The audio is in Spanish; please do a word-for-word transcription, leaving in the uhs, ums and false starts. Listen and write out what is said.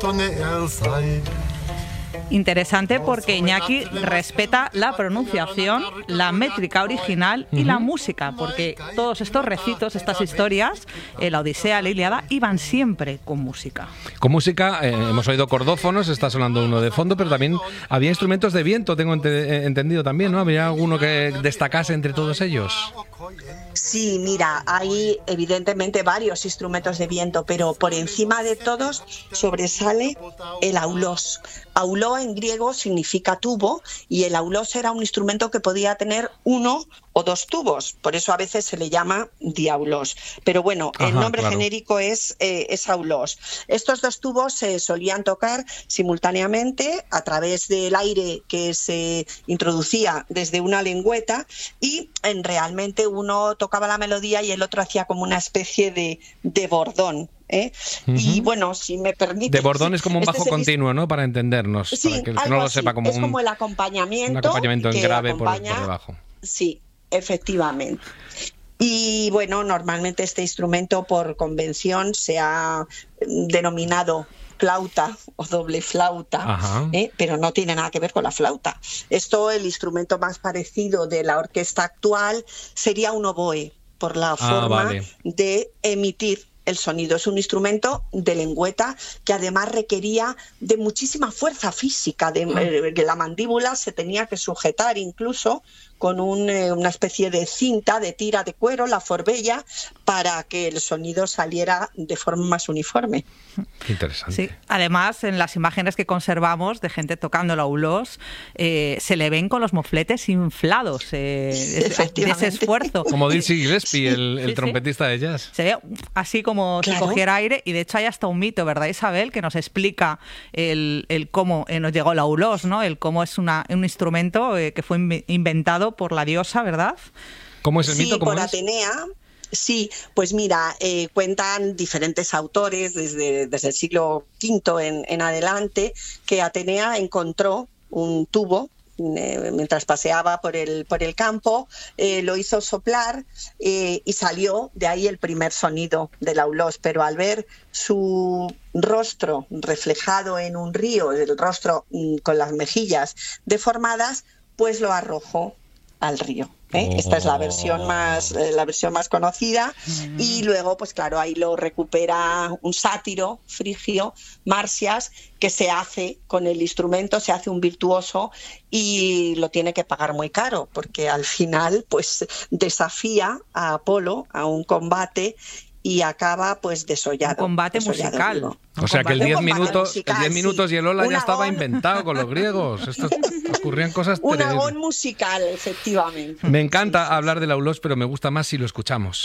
Interesante porque Iñaki respeta la pronunciación, la métrica original y uh-huh. la música, porque todos estos recitos, estas historias, eh, la Odisea, la Ilíada, iban siempre con música. Con música, eh, hemos oído cordófonos, está sonando uno de fondo, pero también había instrumentos de viento, tengo ente- entendido también, ¿no? ¿Había alguno que destacase entre todos ellos? Sí, mira, hay evidentemente varios instrumentos de viento, pero por encima de todos sobresale el aulos. Auló en griego significa tubo y el aulos era un instrumento que podía tener uno o dos tubos, por eso a veces se le llama diaulos. Pero bueno, Ajá, el nombre claro. genérico es, eh, es aulos. Estos dos tubos se solían tocar simultáneamente a través del aire que se introducía desde una lengüeta y en, realmente uno tocaba la melodía y el otro hacía como una especie de, de bordón. ¿Eh? Uh-huh. Y bueno, si me permite... De bordón es como un bajo este continuo, ¿no? Para entendernos, sí, para que el que no lo sepa, como es un, como el acompañamiento, un acompañamiento en grave acompaña, por, por debajo. Sí, efectivamente. Y bueno, normalmente este instrumento por convención se ha denominado flauta o doble flauta, ¿eh? Pero no tiene nada que ver con la flauta. Esto, el instrumento más parecido de la orquesta actual sería un oboe, por la ah, forma vale. de emitir el sonido. Es un instrumento de lengüeta que además requería de muchísima fuerza física, de, de la mandíbula se tenía que sujetar incluso con un, eh, una especie de cinta de tira de cuero, la forbella, para que el sonido saliera de forma más uniforme. Qué interesante. Sí. Además, en las imágenes que conservamos de gente tocando el aulos, eh, se le ven con los mofletes inflados eh, de ese esfuerzo. Como Dizzy Gillespie, el, el sí, trompetista sí. de jazz. Se ve así como claro. si cogiera aire, y de hecho hay hasta un mito, ¿verdad, Isabel?, que nos explica el, el cómo eh, nos llegó el aulos, ¿no? El cómo es una, un instrumento eh, que fue inventado por la diosa, ¿verdad? ¿Cómo es el sí, mito? ¿Cómo por es? Atenea. Sí, pues mira, eh, cuentan diferentes autores desde, desde el siglo quinto en, en adelante que Atenea encontró un tubo eh, mientras paseaba por el, por el campo, eh, lo hizo soplar eh, y salió de ahí el primer sonido del aulos, pero al ver su rostro reflejado en un río, el rostro mm, con las mejillas deformadas, pues lo arrojó al río. ¿Eh? Oh. Esta es la versión más eh, la versión más conocida mm. y luego pues claro ahí lo recupera un sátiro frigio, Marsias, que se hace con el instrumento, se hace un virtuoso y lo tiene que pagar muy caro porque al final pues desafía a Apolo a un combate y acaba pues desollado. Un combate desollado musical. Vivo. O sea que el diez minutos, musical, el diez minutos sí. y el hola un ya estaba agón. inventado con los griegos. Esto, ocurrían cosas Un terribles. agón musical, efectivamente. Me encanta sí, sí, hablar sí. del aulos, pero me gusta más si lo escuchamos.